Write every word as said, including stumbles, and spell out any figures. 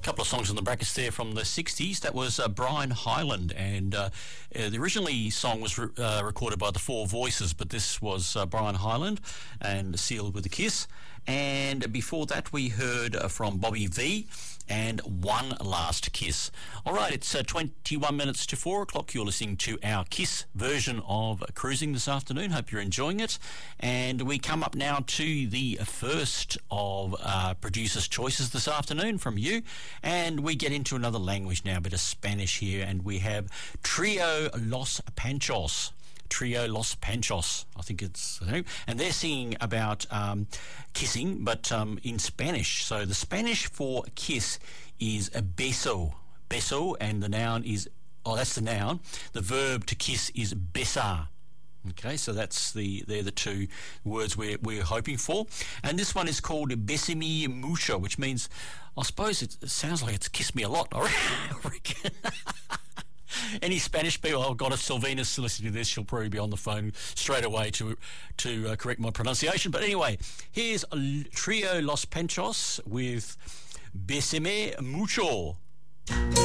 couple of songs in the brackets there from the sixties. That was uh, Brian Hyland, and uh, uh, the originally song was re- uh, recorded by the Four Voices, but this was uh, Brian Hyland and Sealed with a Kiss. And before that, we heard uh, from Bobby V and One Last Kiss. All right, it's uh, twenty-one minutes to four o'clock. You're listening to our Kiss version of Cruising this afternoon. Hope you're enjoying it. And we come up now to the first of uh, producers' choices this afternoon from you. And we get into another language now, a bit of Spanish here. And we have Trio Los Panchos. Trio Los Panchos, I think it's, and they're singing about um, kissing, but um, in Spanish. So the Spanish for kiss is a beso, beso, and the noun is, oh, that's the noun. The verb to kiss is besar. Okay, so that's the they're the two words we're we're hoping for, and this one is called Besame Mucho, which means, I suppose it, it sounds like it's kiss me a lot. I reckon. Any Spanish people? Oh God, if Sylvina's listening to this, she'll probably be on the phone straight away to to uh, correct my pronunciation. But anyway, here's a Trio Los Panchos with Besame Mucho.